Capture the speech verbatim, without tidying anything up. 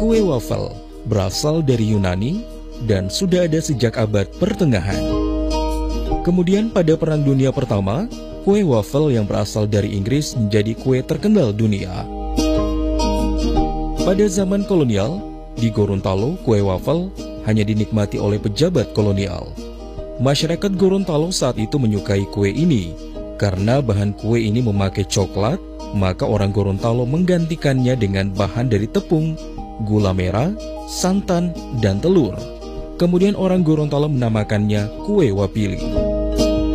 Kue wafel berasal dari Yunani dan sudah ada sejak abad pertengahan. Kemudian pada Perang Dunia Pertama, kue wafel yang berasal dari Inggris menjadi kue terkenal dunia. Pada zaman kolonial, di Gorontalo kue wafel hanya dinikmati oleh pejabat kolonial. Masyarakat Gorontalo saat itu menyukai kue ini. Karena bahan kue ini memakai coklat, maka orang Gorontalo menggantikannya dengan bahan dari tepung, gula merah, santan, dan telur. Kemudian orang Gorontalo menamakannya kue wapili.